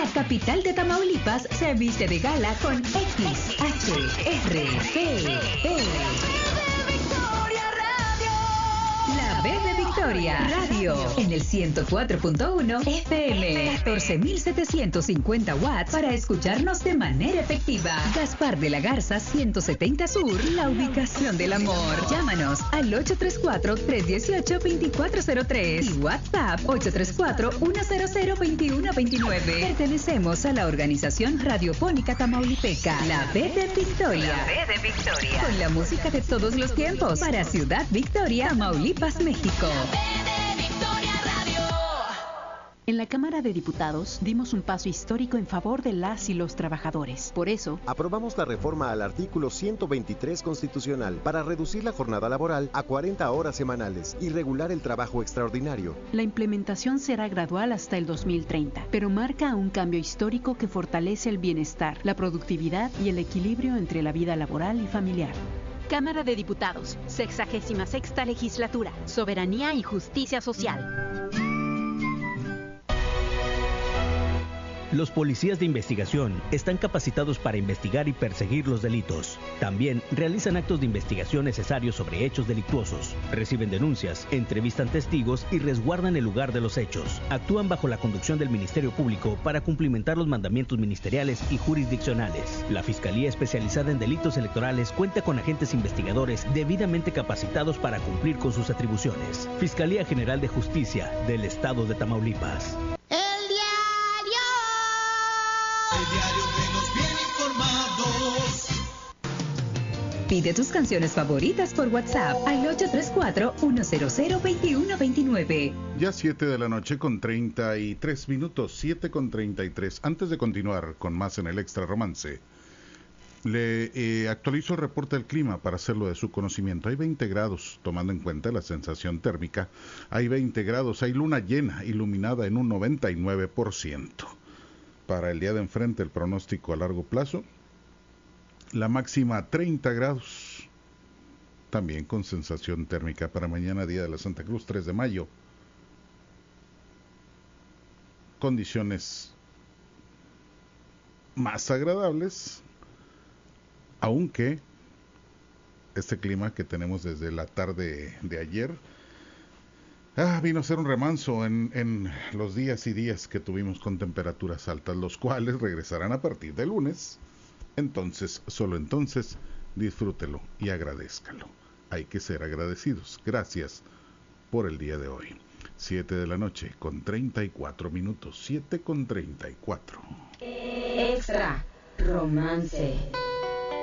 capital de Tamaulipas se viste de gala con XHRPP. La B de Victoria Radio en el 104.1 FM, 14.750 watts para escucharnos de manera efectiva. Gaspar de la Garza 170 Sur, la ubicación del amor. Llámanos al 834-318-2403 y WhatsApp 834-100-2129. Pertenecemos a la organización radiofónica tamaulipeca, La B de Victoria. La B de Victoria. Con la música de todos los tiempos para Ciudad Victoria, Tamaulipas, México. En la Cámara de Diputados dimos un paso histórico en favor de las y los trabajadores. Por eso, aprobamos la reforma al artículo 123 constitucional para reducir la jornada laboral a 40 horas semanales y regular el trabajo extraordinario. La implementación será gradual hasta el 2030, pero marca un cambio histórico que fortalece el bienestar, la productividad y el equilibrio entre la vida laboral y familiar. Cámara de Diputados, 66ª Legislatura, Soberanía y Justicia Social. Los policías de investigación están capacitados para investigar y perseguir los delitos. También realizan actos de investigación necesarios sobre hechos delictuosos. Reciben denuncias, entrevistan testigos y resguardan el lugar de los hechos. Actúan bajo la conducción del Ministerio Público para cumplimentar los mandamientos ministeriales y jurisdiccionales. La Fiscalía Especializada en Delitos Electorales cuenta con agentes investigadores debidamente capacitados para cumplir con sus atribuciones. Fiscalía General de Justicia del Estado de Tamaulipas. El diario que nos viene informados. Pide tus canciones favoritas por WhatsApp al 834-100-2129. Ya 7 de la noche con 33 minutos, 7 con 33. Antes de continuar con más en el Extra Romance, le actualizo el reporte del clima para hacerlo de su conocimiento. Hay 20 grados, tomando en cuenta la sensación térmica. Hay 20 grados, hay luna llena, iluminada en un 99%. Para el día de enfrente, el pronóstico a largo plazo, la máxima 30 grados, también con sensación térmica. Para mañana, día de la Santa Cruz, 3 de mayo, condiciones más agradables, aunque este clima que tenemos desde la tarde de ayer vino a ser un remanso en los días y días que tuvimos con temperaturas altas, los cuales regresarán a partir de lunes. Entonces, solo entonces, disfrútelo y agradézcalo. Hay que ser agradecidos. Gracias por el día de hoy. 7 de la noche con 34 minutos. 7 con 34. Extra Romance.